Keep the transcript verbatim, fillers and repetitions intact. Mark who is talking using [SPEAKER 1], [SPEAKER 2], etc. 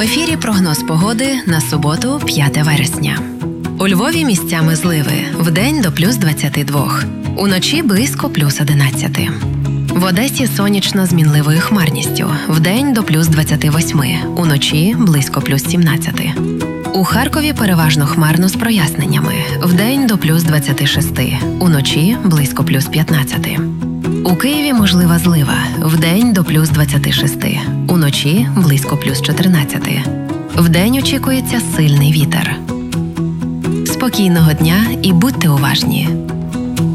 [SPEAKER 1] В ефірі прогноз погоди на суботу, п'яте вересня. У Львові місцями зливи, вдень до плюс двадцяти двох, уночі близько плюс одинадцяти. В Одесі сонячно з мінливою хмарністю, вдень до плюс двадцяти восьми, уночі близько плюс сімнадцяти. У Харкові переважно хмарно з проясненнями, вдень до плюс двадцяти шести, уночі близько плюс п'ятнадцяти. У Києві можлива злива, вдень до плюс двадцяти шести, уночі близько плюс чотирнадцяти. Вдень очікується сильний вітер. Спокійного дня і будьте уважні!